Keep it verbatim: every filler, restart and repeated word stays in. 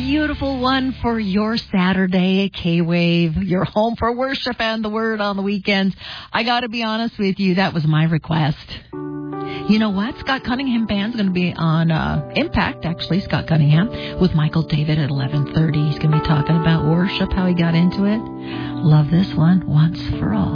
beautiful one for your Saturday, K-Wave, your home for worship and the word on the weekends. I got to be honest with you, that was my request. You know what? Scott Cunningham Band's going to be on uh, Impact, actually, Scott Cunningham, with Michael David at eleven thirty. He's going to be talking about worship, how he got into it. Love this one, Once for All.